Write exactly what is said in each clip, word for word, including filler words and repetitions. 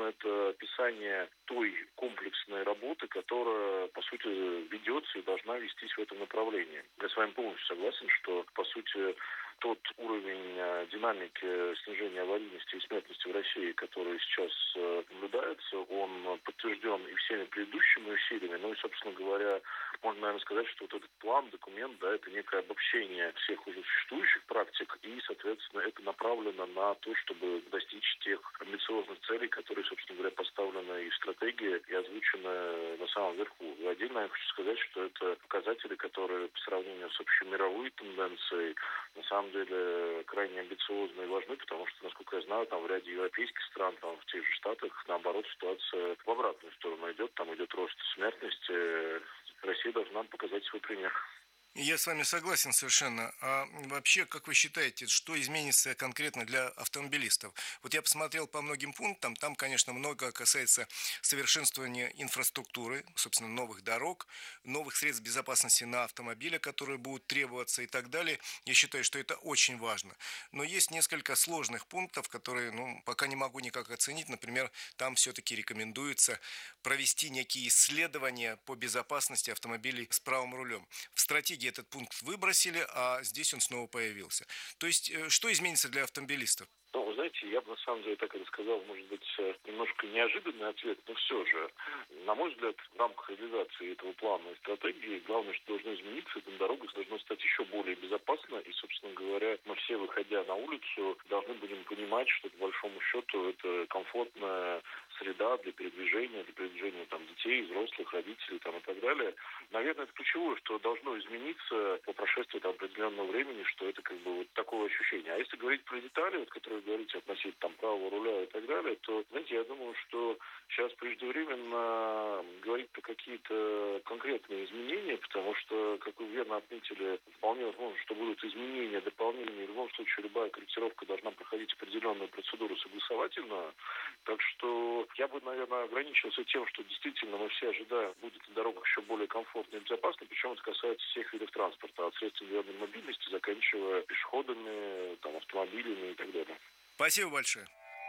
это описание той комплексной работы, которая, по сути, ведется и должна вестись в этом направлении. Я с вами полностью согласен, что, по сути, тот уровень динамики снижения аварийности и смертности в России, который сейчас наблюдается, он подтвержден и всеми предыдущими усилиями. Ну и, собственно говоря, можно, наверное, сказать, что вот этот план, документ, да, это некое обобщение всех уже существующих практик, и, соответственно, это направлено на то, чтобы достичь тех амбициозных целей, которые, собственно говоря, поставлены и в стратегии, и озвучены на самом верху. И отдельно я хочу сказать, что это показатели, которые по сравнению с общемировой тенденцией, на самом деле, крайне амбициозны и важны, потому что, насколько я знаю, там в ряде европейских стран, там в тех же Штатах, наоборот, ситуация в обратную сторону идет, там идет рост смертности. Россия должна показать свой пример. Я с вами согласен совершенно. А вообще, как вы считаете, что изменится конкретно для автомобилистов? Вот я посмотрел по многим пунктам, там, конечно, много касается совершенствования инфраструктуры, собственно, новых дорог, новых средств безопасности на автомобиле, которые будут требоваться и так далее. Я считаю, что это очень важно. Но есть несколько сложных пунктов, которые, ну, пока не могу никак оценить. Например, там все-таки рекомендуется провести некие исследования по безопасности автомобилей с правым рулем. В стратегии этот пункт выбросили, а здесь он снова появился. То есть, что изменится для автомобилистов? Ну, вы знаете, я бы на самом деле так и сказал, может быть, немножко неожиданный ответ, но все же, на мой взгляд, в рамках реализации этого плана и стратегии, главное, что должно измениться, эта дорога должна стать еще более безопасной, и, собственно говоря, мы все, выходя на улицу, должны будем понимать, что, по большому счету, это комфортная среда для передвижения, для передвижения там, детей, взрослых, родителей там, и так далее. Наверное, это ключевое, что должно измениться по прошествии там, определенного времени, что это как бы вот такое ощущение. А если говорить про детали, вот, которые вы говорите относительно там, правого руля и так далее, то, знаете, я думаю, что сейчас преждевременно говорить про какие-то конкретные изменения, потому что, как вы верно отметили, вполне возможно, что будут изменения, дополнения, и в любом случае любая корректировка должна проходить определенную процедуру согласовательную. Так что я бы, наверное, ограничился тем, что действительно мы все ожидаем, будет на дорогах еще более комфортно и безопасно, причем это касается всех видов транспорта, от средств индивидуальной мобильности, заканчивая пешеходами, там, автомобилями и так далее. Спасибо большое.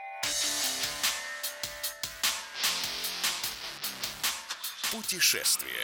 Путешествие.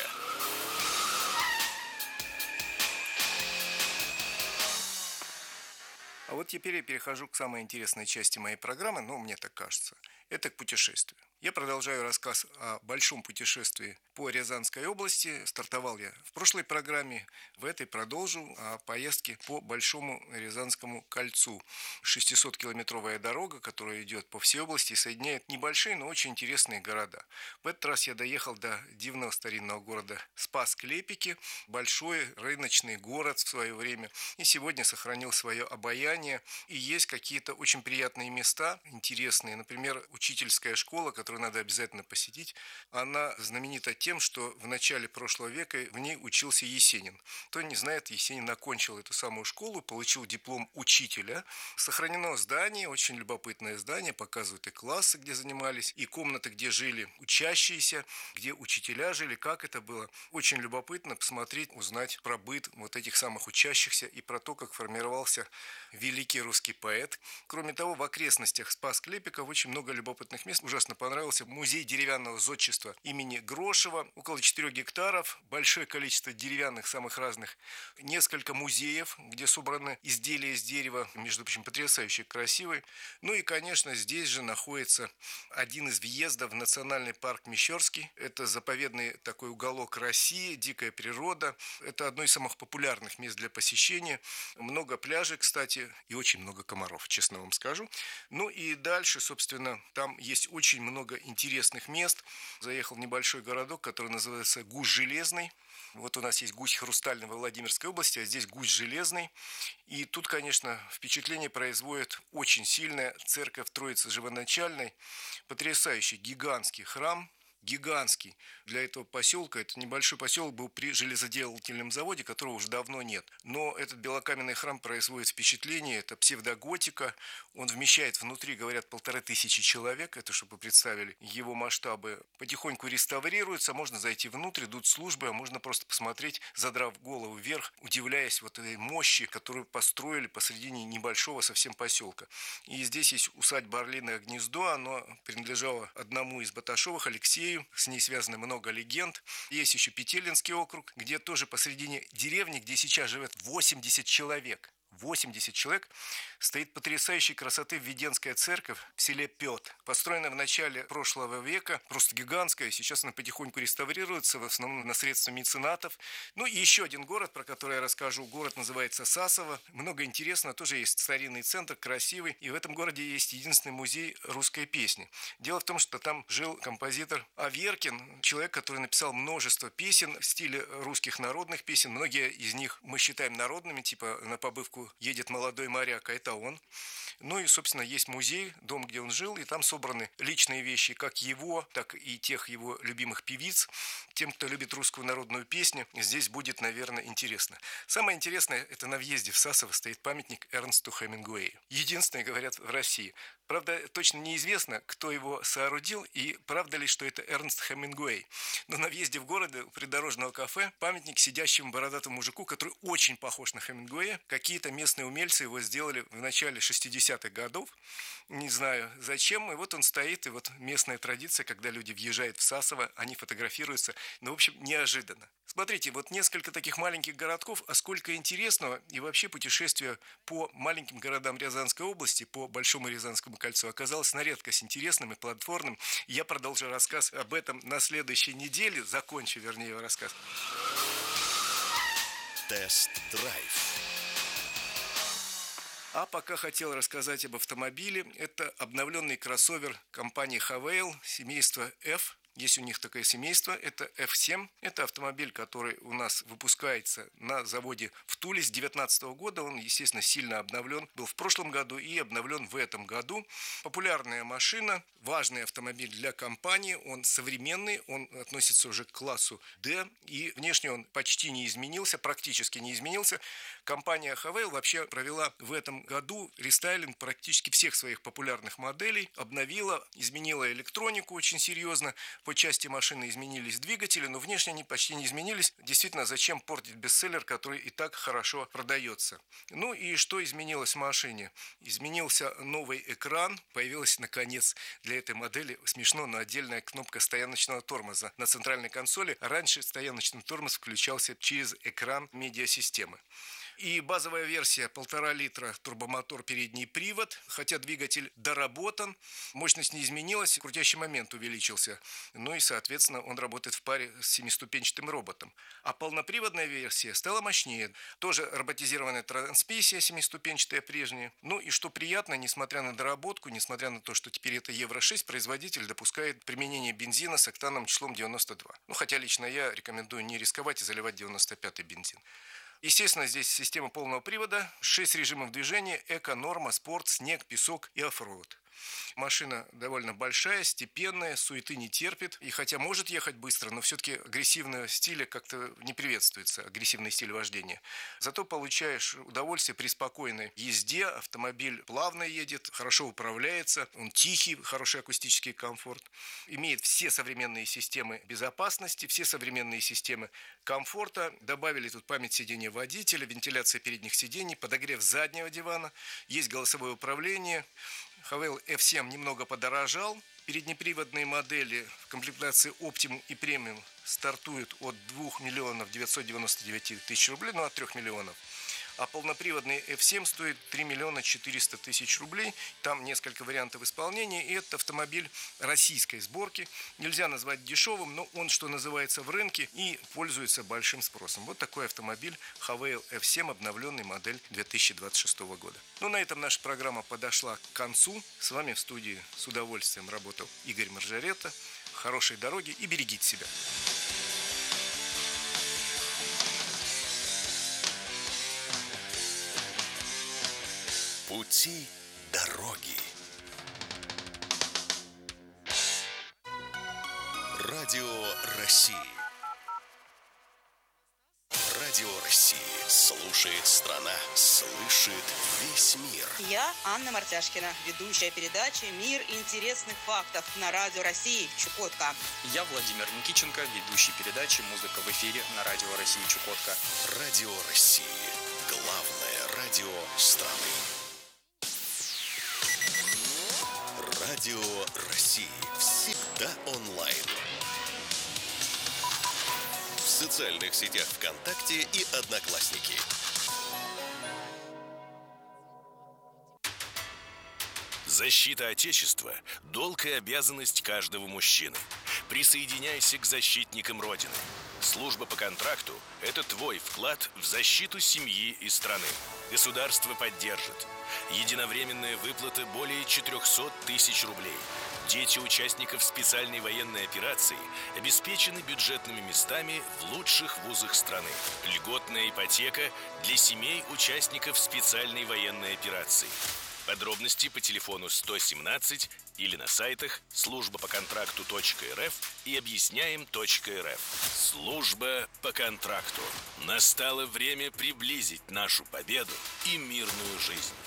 А вот теперь я перехожу к самой интересной части моей программы, ну, мне так кажется. Это к путешествию. Я продолжаю рассказ о большом путешествии по Рязанской области. Стартовал я в прошлой программе, в этой продолжу о поездке по Большому Рязанскому кольцу. шестисоткилометровая дорога, которая идет по всей области и соединяет небольшие, но очень интересные города. В этот раз я доехал до дивного старинного города Спас-Клепики, большой рыночный город в свое время, и сегодня сохранил свое обаяние. И есть какие-то очень приятные места, интересные. Например, учительская школа, которую надо обязательно посетить. Она знаменита тем, что в начале прошлого века в ней учился Есенин. Кто не знает, Есенин окончил эту самую школу, получил диплом учителя. Сохранено здание, очень любопытное здание, показывают и классы, где занимались, и комнаты, где жили учащиеся, где учителя жили, как это было. Очень любопытно посмотреть, узнать про быт вот этих самых учащихся и про то, как формировался великий русский поэт. Кроме того, в окрестностях Спас-Клепика очень много любопытных мест. Ужасно понравился музей деревянного зодчества имени Грошева. Около четырех гектаров, большое количество деревянных самых разных. Несколько музеев, где собраны изделия из дерева, между прочим, потрясающе красивые. Ну и, конечно, здесь же находится один из въездов в национальный парк Мещерский. Это заповедный такой уголок России, дикая природа. Это одно из самых популярных мест для посещения. Много пляжей, кстати, и очень много комаров, честно вам скажу. Ну и дальше, собственно, там есть очень много интересных мест. Заехал в небольшой городок, который называется Гусь Железный. Вот у нас есть Гусь Хрустальный во Владимирской области, а здесь Гусь Железный. И тут, конечно, впечатление производит очень сильная церковь Троицы Живоначальной. Потрясающий гигантский храм. гигантский для этого поселка. Это небольшой поселок был при железоделательном заводе, которого уже давно нет. Но этот белокаменный храм производит впечатление, это псевдоготика. Он вмещает внутри, говорят, полторы тысячи человек. Это, чтобы вы представили его масштабы. Потихоньку реставрируется, можно зайти внутрь, идут службы, а можно просто посмотреть, задрав голову вверх, удивляясь вот этой мощи, которую построили посредине небольшого совсем поселка. И здесь есть усадьба Орлиное гнездо, оно принадлежало одному из Баташовых, Алексею, с ней связано много легенд. Есть еще Петелинский округ, где тоже посредине деревни, где сейчас живет восемьдесят человек, восемьдесят человек, стоит потрясающей красоты Введенская церковь в селе Пет. Построена в начале прошлого века, просто гигантская. Сейчас она потихоньку реставрируется, в основном на средства меценатов. Ну и еще один город, про который я расскажу. Город называется Сасово. Много интересного. Тоже есть старинный центр, красивый. И в этом городе есть единственный музей русской песни. Дело в том, что там жил композитор Аверкин, человек, который написал множество песен в стиле русских народных песен. Многие из них мы считаем народными, типа «На побывку едет молодой моряк», а это он. Ну и, собственно, есть музей, дом, где он жил, и там собраны личные вещи как его, так и тех его любимых певиц. Тем, кто любит русскую народную песню, здесь будет, наверное, интересно. Самое интересное, это на въезде в Сасово стоит памятник Эрнсту Хемингуэю. Единственный, говорят, в России. Правда, точно неизвестно, кто его соорудил и правда ли, что это Эрнст Хемингуэй. Но на въезде в город у придорожного кафе памятник сидящему бородатому мужику, который очень похож на Хемингуэя. Какие-то местные умельцы его сделали в начале шестидесятых годов. Не знаю зачем. И вот он стоит, и вот местная традиция, когда люди въезжают в Сасово, они фотографируются. Ну, в общем, неожиданно. Смотрите, вот несколько таких маленьких городков, а сколько интересного. И вообще путешествие по маленьким городам Рязанской области, по Большому Рязанскому кольцу, оказалось на редкость интересным и плодотворным. Я продолжу рассказ об этом на следующей неделе. Закончу, вернее, рассказ. Тест-драйв. А пока хотел рассказать об автомобиле. Это обновленный кроссовер компании Хавейл, семейства F. Есть у них такое семейство, это эф семь. Это автомобиль, который у нас выпускается на заводе в Туле с две тысячи девятнадцатого года. Он, естественно, сильно обновлен. Был в прошлом году и обновлен в этом году. Популярная машина, важный автомобиль для компании. Он современный, он относится уже к классу D. И внешне он почти не изменился, практически не изменился. Компания Хавейл вообще провела в этом году рестайлинг практически всех своих популярных моделей. Обновила, изменила электронику очень серьезно. По части машины изменились двигатели, но внешне они почти не изменились. Действительно, зачем портить бестселлер, который и так хорошо продается? Ну и что изменилось в машине? Изменился новый экран. Появилась, наконец, для этой модели, смешно, но отдельная кнопка стояночного тормоза на центральной консоли. Раньше стояночный тормоз включался через экран медиасистемы. И базовая версия полтора литра, турбомотор, передний привод. Хотя двигатель доработан, мощность не изменилась, крутящий момент увеличился. Ну и, соответственно, он работает в паре с семиступенчатым роботом. А полноприводная версия стала мощнее. Тоже роботизированная трансмиссия семиступенчатая прежняя. Ну и что приятно, несмотря на доработку, несмотря на то, что теперь это евро шесть, производитель допускает применение бензина с октановым числом девяносто два. Ну хотя лично я рекомендую не рисковать и заливать девяносто пятый бензин. Естественно, здесь система полного привода, шесть режимов движения: эко, норма, спорт, снег, песок и оффроуд. Машина довольно большая, степенная, суеты не терпит. И хотя может ехать быстро, но все-таки агрессивного стиля как-то не приветствуется, агрессивный стиль вождения. Зато получаешь удовольствие при спокойной езде. Автомобиль плавно едет, хорошо управляется, он тихий, хороший акустический комфорт. Имеет все современные системы безопасности, все современные системы комфорта. Добавили тут память сидения водителя, вентиляция передних сидений, подогрев заднего дивана. Есть голосовое управление. Хавейл эф семь немного подорожал. Переднеприводные модели в комплектации Optimum и Premium стартуют от двух миллионов девятьсот девяносто девять тысяч рублей, ну от трёх миллионов. А полноприводный эф семь стоит три миллиона четыреста тысяч рублей. Там несколько вариантов исполнения. И это автомобиль российской сборки. Нельзя назвать дешевым, но он, что называется, в рынке и пользуется большим спросом. Вот такой автомобиль Хавейл эф семь, обновленный модель две тысячи двадцать шестого года. Ну, на этом наша программа подошла к концу. С вами в студии с удовольствием работал Игорь Маржарета. Хорошей дороги и берегите себя. Пути дороги. Радио России. Радио России. Слушает страна. Слышит весь мир. Я Анна Мартяшкина, ведущая передачи «Мир интересных фактов» на Радио России Чукотка. Я Владимир Никиченко, ведущий передачи «Музыка в эфире» на Радио России Чукотка. Радио России. Главное радио страны. Радио России. Всегда онлайн. В социальных сетях ВКонтакте и Одноклассники. Защита Отечества – долг и обязанность каждого мужчины. Присоединяйся к защитникам Родины. Служба по контракту – это твой вклад в защиту семьи и страны. Государство поддержит. Единовременная выплата более четыреста тысяч рублей. Дети участников специальной военной операции обеспечены бюджетными местами в лучших вузах страны. Льготная ипотека для семей участников специальной военной операции. Подробности по телефону сто семнадцать или на сайтах служба по контракту точка эр эф и объясняем точка эр эф. Служба по контракту. Настало время приблизить нашу победу и мирную жизнь.